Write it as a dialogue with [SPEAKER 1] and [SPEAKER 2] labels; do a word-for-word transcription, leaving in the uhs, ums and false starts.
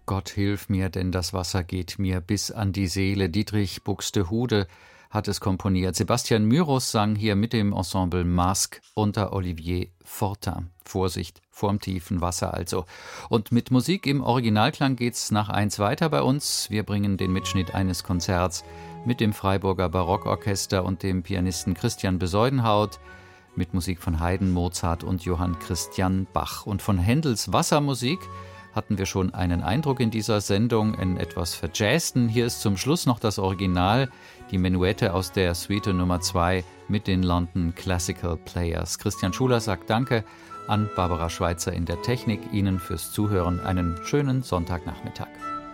[SPEAKER 1] Gott, hilf mir, denn das Wasser geht mir bis an die Seele. Dietrich Buxtehude hat es komponiert. Sebastian Myros sang hier mit dem Ensemble Masque unter Olivier Fortin. Vorsicht vorm tiefen Wasser also. Und mit Musik im Originalklang geht's nach eins weiter bei uns. Wir bringen den Mitschnitt eines Konzerts mit dem Freiburger Barockorchester und dem Pianisten Christian Besuidenhout, mit Musik von Haydn, Mozart und Johann Christian Bach. Und von Händels Wassermusik hatten wir schon einen Eindruck in dieser Sendung, in etwas verjazzten. Hier ist zum Schluss noch das Original, die Menuette aus der Suite Nummer zwei mit den London Classical Players. Christian Schuler sagt Danke an Barbara Schweitzer in der Technik. Ihnen fürs Zuhören einen schönen Sonntagnachmittag.